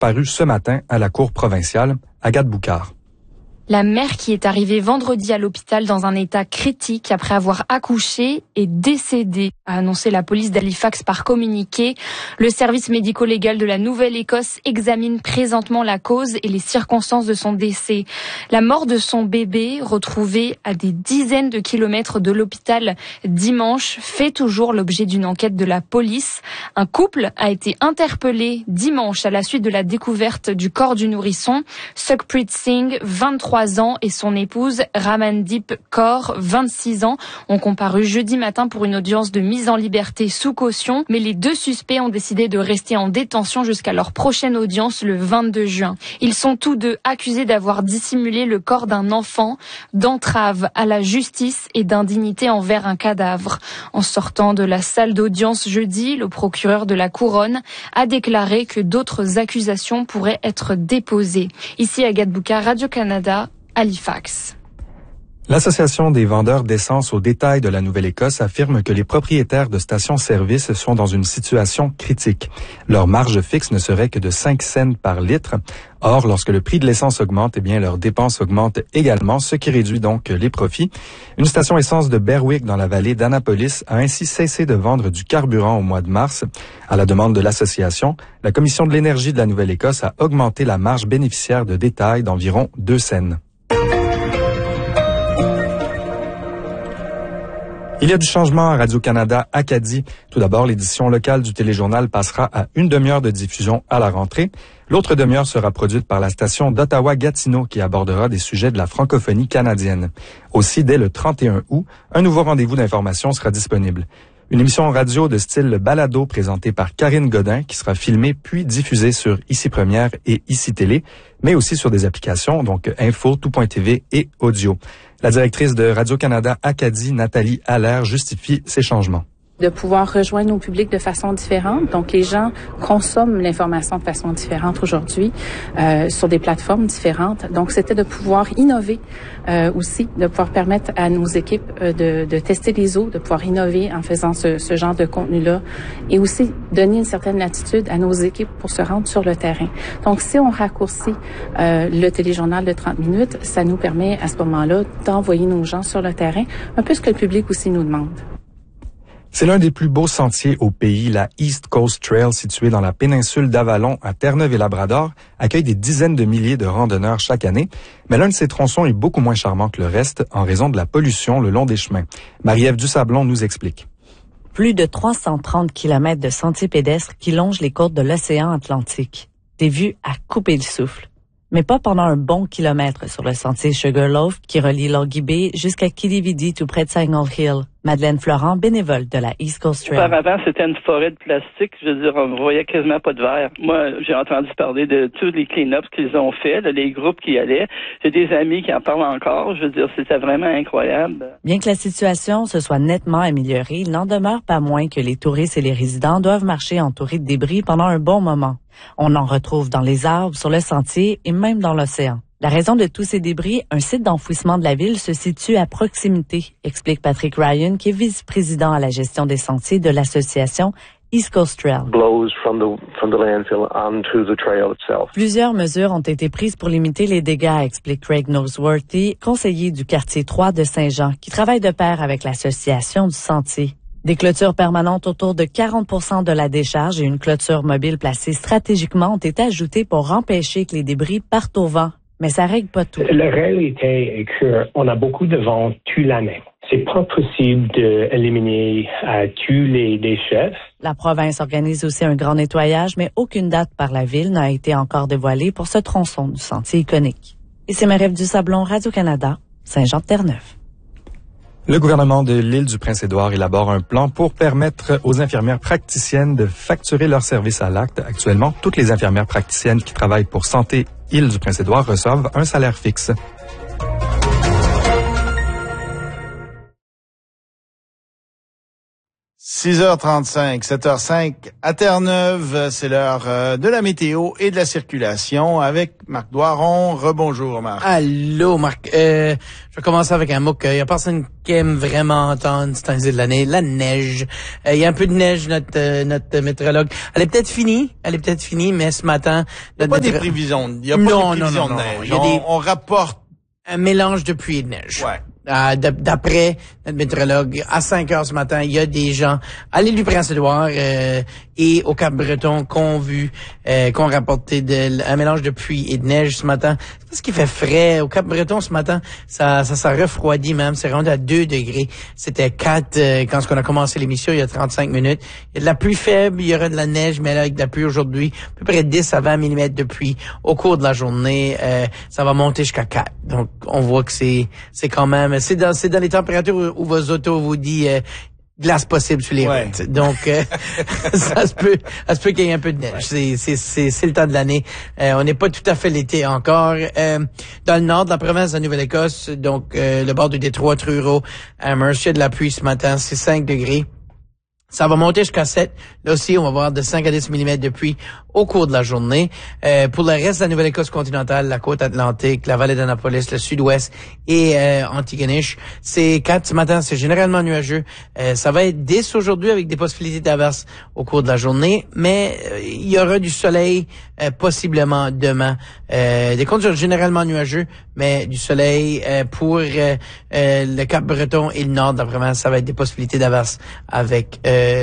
paru ce matin à la Cour provinciale. Agathe Boucard. La mère qui est arrivée vendredi à l'hôpital dans un état critique après avoir accouché est décédée, a annoncé la police d'Halifax par communiqué. Le service médico-légal de la Nouvelle-Écosse examine présentement la cause et les circonstances de son décès. La mort de son bébé, retrouvé à des dizaines de kilomètres de l'hôpital dimanche, fait toujours l'objet d'une enquête de la police. Un couple a été interpellé dimanche à la suite de la découverte du corps du nourrisson. Sukhpreet Singh, 23 ans, et son épouse Ramandeep Kaur, 26 ans, ont comparu jeudi matin pour une audience de mise en liberté sous caution, mais les deux suspects ont décidé de rester en détention jusqu'à leur prochaine audience le 22 juin. Ils sont tous deux accusés d'avoir dissimulé le corps d'un enfant, d'entrave à la justice et d'indignité envers un cadavre. En sortant de la salle d'audience jeudi, le procureur de la Couronne a déclaré que d'autres accusations pourraient être déposées. Ici Agathe Boucard, Radio-Canada, Halifax. L'Association des vendeurs d'essence au détail de la Nouvelle-Écosse affirme que les propriétaires de stations-service sont dans une situation critique. Leur marge fixe ne serait que de 5 cents par litre. Or, lorsque le prix de l'essence augmente, eh bien, leurs dépenses augmentent également, ce qui réduit donc les profits. Une station essence de Berwick dans la vallée d'Annapolis a ainsi cessé de vendre du carburant au mois de mars. À la demande de l'association, la Commission de l'énergie de la Nouvelle-Écosse a augmenté la marge bénéficiaire de détail d'environ 2 cents. Il y a du changement à Radio-Canada Acadie. Tout d'abord, l'édition locale du téléjournal passera à une demi-heure de diffusion à la rentrée. L'autre demi-heure sera produite par la station d'Ottawa-Gatineau qui abordera des sujets de la francophonie canadienne. Aussi, dès le 31 août, un nouveau rendez-vous d'information sera disponible. Une émission radio de style balado présentée par Karine Godin qui sera filmée puis diffusée sur Ici Première et Ici Télé, mais aussi sur des applications, donc Info, Tout.tv et Audio. La directrice de Radio-Canada Acadie, Nathalie Allaire, justifie ces changements. De pouvoir rejoindre nos publics de façon différente. Donc, les gens consomment l'information de façon différente aujourd'hui sur des plateformes différentes. Donc, c'était de pouvoir innover aussi, de pouvoir permettre à nos équipes de tester les eaux, de pouvoir innover en faisant ce genre de contenu-là et aussi donner une certaine latitude à nos équipes pour se rendre sur le terrain. Donc, si on raccourcit le téléjournal de 30 minutes, ça nous permet à ce moment-là d'envoyer nos gens sur le terrain, un peu ce que le public aussi nous demande. C'est l'un des plus beaux sentiers au pays. La East Coast Trail, située dans la péninsule d'Avalon à Terre-Neuve-et-Labrador, accueille des dizaines de milliers de randonneurs chaque année. Mais l'un de ces tronçons est beaucoup moins charmant que le reste en raison de la pollution le long des chemins. Marie-Ève Dusablon nous explique. Plus de 330 kilomètres de sentiers pédestres qui longent les côtes de l'océan Atlantique. Des vues à couper le souffle. Mais pas pendant un bon kilomètre sur le sentier Sugarloaf qui relie Logie Bay jusqu'à Kidividi tout près de Signal Hill. Madeleine Florent, bénévole de la East Coast Trail. Auparavant, c'était une forêt de plastique. Je veux dire, on voyait quasiment pas de verre. Moi, j'ai entendu parler de tous les clean-ups qu'ils ont fait, les groupes qui allaient. J'ai des amis qui en parlent encore. Je veux dire, c'était vraiment incroyable. Bien que la situation se soit nettement améliorée, il n'en demeure pas moins que les touristes et les résidents doivent marcher entourés de débris pendant un bon moment. On en retrouve dans les arbres, sur le sentier et même dans l'océan. La raison de tous ces débris, un site d'enfouissement de la ville se situe à proximité, explique Patrick Ryan, qui est vice-président à la gestion des sentiers de l'association East Coast Trail. Plusieurs mesures ont été prises pour limiter les dégâts, explique Craig Noseworthy, conseiller du quartier 3 de Saint-Jean, qui travaille de pair avec l'association du sentier. Des clôtures permanentes autour de 40% de la décharge et une clôture mobile placée stratégiquement ont été ajoutées pour empêcher que les débris partent au vent. Mais ça règle pas tout. La réalité est qu'on a beaucoup de vent toute l'année. C'est pas possible d'éliminer tous les déchets. La province organise aussi un grand nettoyage, mais aucune date par la ville n'a été encore dévoilée pour ce tronçon du sentier iconique. Ici Marie-Ève Dusablon, Radio-Canada, Saint-Jean-de-Terre-Neuve. Le gouvernement de l'île du Prince-Édouard élabore un plan pour permettre aux infirmières praticiennes de facturer leurs services à l'acte. Actuellement, toutes les infirmières praticiennes qui travaillent pour Santé Île du Prince-Édouard reçoivent un salaire fixe. 6h35, 7h05 à Terre-Neuve, c'est l'heure de la météo et de la circulation avec Marc Doiron. Rebonjour Marc. Allô Marc. Je vais commencer avec un mot qu'il y a personne qui aime vraiment entendre ce temps de l'année, la neige. Il y a un peu de neige, notre météorologue. Elle est peut-être finie, mais ce matin... Il n'y a pas des prévisions, de neige. On rapporte un mélange de pluie et de neige. Ouais. D'après notre météorologue, à 5 heures ce matin, il y a des gens à l'île du Prince-Édouard et au Cap-Breton qu'on rapporté un mélange de pluie et de neige ce matin. C'est parce qu'il fait frais. Au Cap-Breton ce matin, ça refroidit même. C'est rendu à 2 degrés. C'était 4 quand on a commencé l'émission il y a 35 minutes. Il y a de la pluie faible, il y aura de la neige, mais là, avec de la pluie aujourd'hui, à peu près 10 à 20 mm de pluie au cours de la journée. Ça va monter jusqu'à 4. Donc, on voit que c'est quand même... C'est dans les températures où vos autos vous dit glace possible sur les routes. Donc ça se peut qu'il y ait un peu de neige. C'est le temps de l'année. On n'est pas tout à fait l'été encore. Dans le nord de la province de la Nouvelle-Écosse, donc le bord du détroit Truro, Amherst, il y a de la pluie ce matin, c'est 5 degrés. Ça va monter jusqu'à 7. Là aussi, on va avoir de 5 à 10 mm de pluie au cours de la journée. Pour le reste de la Nouvelle-Écosse continentale, la côte atlantique, la vallée d'Annapolis, le sud-ouest et Antigonish, c'est 4 ce matin. C'est généralement nuageux. Ça va être 10 aujourd'hui avec des possibilités d'averses au cours de la journée, mais il y aura du soleil possiblement demain. Des conditions généralement nuageux, mais du soleil pour le Cap-Breton et le nord de la province. Ça va être des possibilités d'averses avec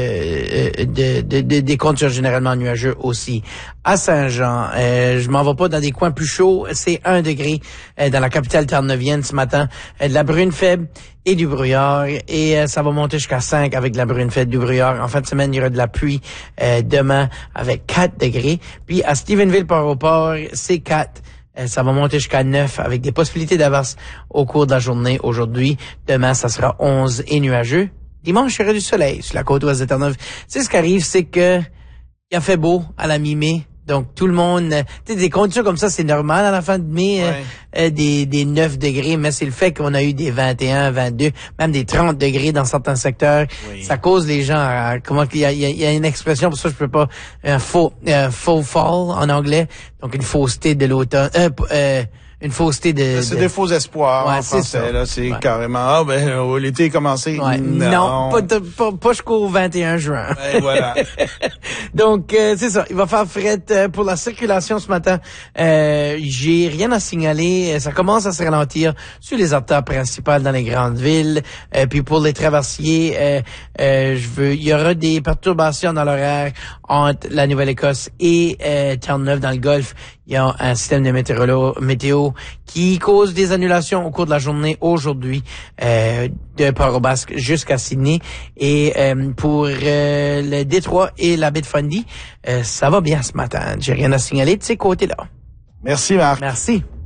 des conditions généralement nuageux aussi. À Saint-Jean, je m'en vais pas dans des coins plus chauds, c'est 1 degré dans la capitale terre-neuvienne ce matin, de la bruine faible et du brouillard, et ça va monter jusqu'à 5 avec de la bruine faible, du brouillard. En fin de semaine, il y aura de la pluie demain avec 4 degrés. Puis à Stephenville-Port-au-Port, c'est 4. Ça va monter jusqu'à 9 avec des possibilités d'averses au cours de la journée aujourd'hui. Demain, ça sera 11 et nuageux. Dimanche, il y aura du soleil sur la côte ouest de Terre-Neuve. Tu sais, ce qui arrive, c'est que il a fait beau à la mi-mai. Donc, tout le monde... Tu sais, des conditions comme ça, c'est normal à la fin de mai, des 9 degrés, mais c'est le fait qu'on a eu des 21, 22, même des 30 degrés dans certains secteurs. Oui. Ça cause les gens à... Il y a une expression, pour ça je peux pas... Un faux fall en anglais. Donc, une fausseté de l'automne... une fausseté c'est des faux espoirs en français, là. C'est carrément, l'été est commencé. Ouais. Non, pas jusqu'au 21 juin. Voilà. Donc, c'est ça. Il va faire fret pour la circulation ce matin. J'ai rien à signaler. Ça commence à se ralentir sur les artères principales dans les grandes villes. Puis pour les traversiers, il y aura des perturbations dans l'horaire entre la Nouvelle-Écosse et Terre-Neuve dans le Golfe. Il y a un système de météo qui cause des annulations au cours de la journée aujourd'hui de Port-au-Basque jusqu'à Sydney. Et pour le Détroit et la baie de Fundy, ça va bien ce matin. J'ai rien à signaler de ces côtés-là. Merci Marc. Merci.